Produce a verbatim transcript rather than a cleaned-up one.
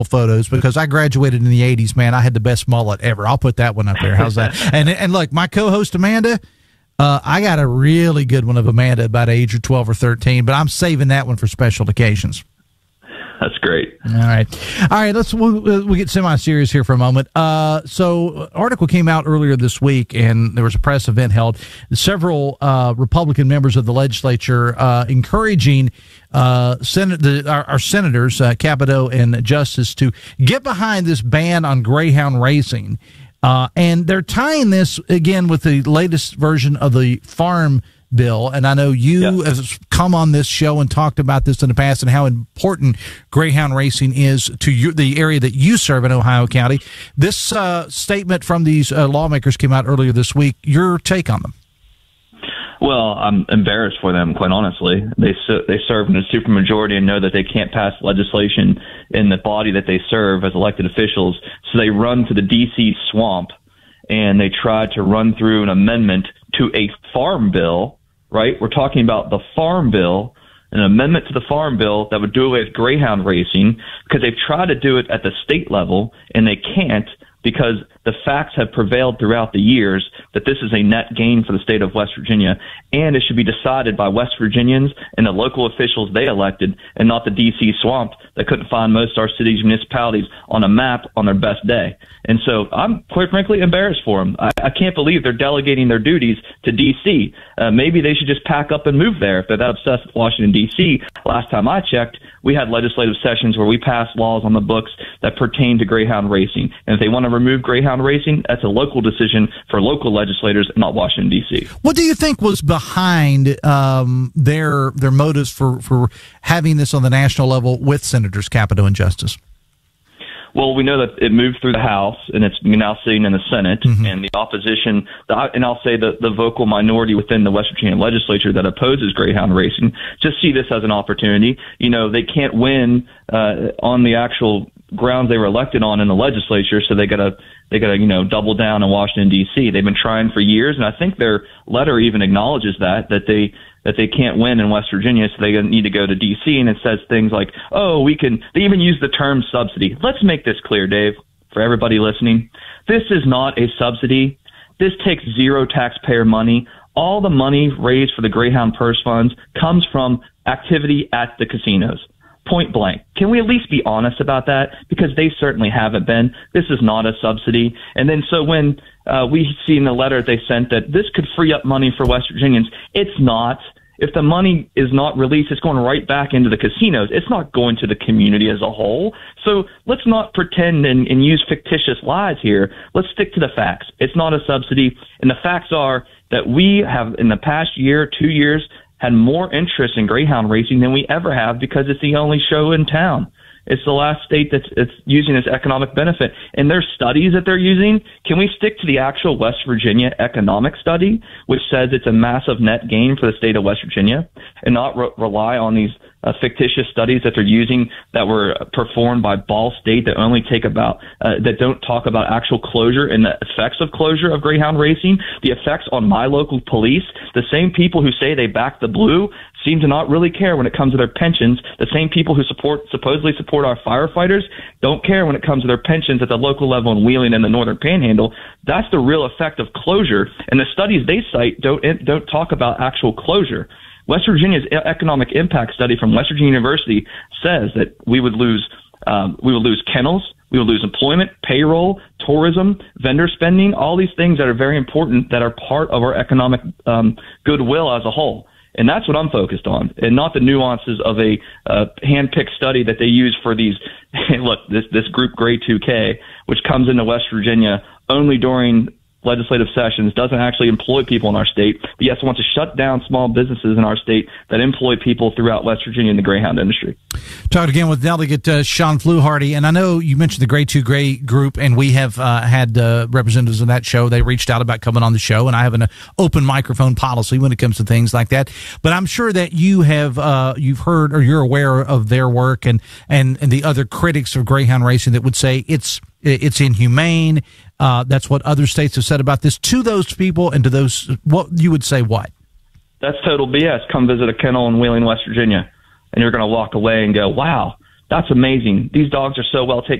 photos because I graduated in the eighties, man. I had the best mullet ever. I'll put that one up there. How's that? and and look, my co-host Amanda, uh, I got a really good one of Amanda about age of twelve or thirteen, but I'm saving that one for special occasions. That's great. All right. All right. Let's we'll, we'll get semi-serious here for a moment. Uh, so, article came out earlier this week, and there was a press event held. Several uh, Republican members of the legislature uh, encouraging uh, Senate, the, our, our senators, uh, Capito and Justice, to get behind this ban on greyhound racing. Uh, and they're tying this, again, with the latest version of the farm bill, and I know you yeah. have come on this show and talked about this in the past and how important greyhound racing is to you, the area that you serve in Ohio County. This uh, statement from these uh, lawmakers came out earlier this week. Your take on them? Well, I'm embarrassed for them, quite honestly. They they serve in a supermajority and know that they can't pass legislation in the body that they serve as elected officials, so they run to the D C swamp and they try to run through an amendment to a farm bill. Right? We're talking about the farm bill, an amendment to the farm bill that would do away with greyhound racing, because they've tried to do it at the state level and they can't, because the facts have prevailed throughout the years that this is a net gain for the state of West Virginia, and it should be decided by West Virginians and the local officials they elected, and not the D C swamp that couldn't find most of our cities and municipalities on a map on their best day. And so I'm, quite frankly, embarrassed for them. I, I can't believe they're delegating their duties to D C. Uh, maybe they should just pack up and move there if they're that obsessed with Washington, D C. Last time I checked, we had legislative sessions where we passed laws on the books that pertain to greyhound racing. And if they want to remove greyhound racing, that's a local decision for local legislators, not Washington, D C. What do you think was behind um, their their motives for, for having this on the national level with Senators Capito and Justice? Well, we know that it moved through the House, and it's now sitting in the Senate, mm-hmm. and the opposition, the, and I'll say the, the vocal minority within the West Virginia legislature that opposes greyhound racing, just see this as an opportunity. You know, they can't win uh, on the actual grounds they were elected on in the legislature, so they gotta they gotta you know double down in Washington D C. They've been trying for years, and I think their letter even acknowledges that that they that they can't win in West Virginia, so they need to go to D C. And it says things like, "Oh, we can." They even use the term subsidy. Let's make this clear, Dave, for everybody listening. This is not a subsidy. This takes zero taxpayer money. All the money raised for the Greyhound Purse Funds comes from activity at the casinos. Point blank. Can we at least be honest about that? Because they certainly haven't been. This is not a subsidy. And then so when uh, we see in the letter they sent that this could free up money for West Virginians, it's not. If the money is not released, it's going right back into the casinos. It's not going to the community as a whole. So let's not pretend and, and use fictitious lies here. Let's stick to the facts. It's not a subsidy. And the facts are that we have, in the past year, two years, had more interest in greyhound racing than we ever have because it's the only show in town. It's the last state that's it's using this economic benefit. And their studies that they're using, can we stick to the actual West Virginia economic study, which says it's a massive net gain for the state of West Virginia, and not re- rely on these uh, fictitious studies that they're using that were performed by Ball State that only take about, uh, that don't talk about actual closure and the effects of closure of greyhound racing, the effects on my local police, the same people who say they back the blue seem to not really care when it comes to their pensions. The same people who support supposedly support our firefighters don't care when it comes to their pensions at the local level in Wheeling and the Northern Panhandle. That's the real effect of closure. And the studies they cite don't don't talk about actual closure. West Virginia's economic impact study from West Virginia University says that we would lose um, we would lose kennels, we would lose employment, payroll, tourism, vendor spending, all these things that are very important that are part of our economic um, goodwill as a whole. And that's what I'm focused on, and not the nuances of a uh, hand-picked study that they use for these. Look, this this group Grade two K, which comes into West Virginia only during legislative sessions, doesn't actually employ people in our state, but yes, wants to shut down small businesses in our state that employ people throughout West Virginia in the greyhound industry. Talking again with Delegate uh, Sean Fluharty, and I know you mentioned the Grade two Gray group, and we have uh, had uh, representatives of that show. They reached out about coming on the show, and I have an uh, open microphone policy when it comes to things like that. But I'm sure that you have uh, you've heard or you're aware of their work and, and, and the other critics of greyhound racing that would say it's it's inhumane. Uh, that's what other states have said about this. To those people and to those, what you would say what? That's total B S. Come visit a kennel in Wheeling, West Virginia, and you're going to walk away and go, wow, That's amazing. These dogs are so well taken